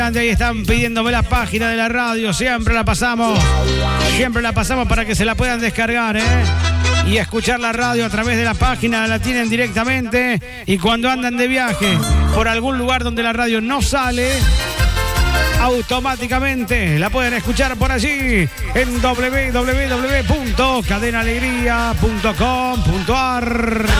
Ahí están pidiéndome la página de la radio. Siempre la pasamos para que se la puedan descargar, y escuchar la radio a través de la página. La tienen directamente. Y cuando andan de viaje por algún lugar donde la radio no sale, automáticamente la pueden escuchar por allí en www.cadenaalegría.com.ar.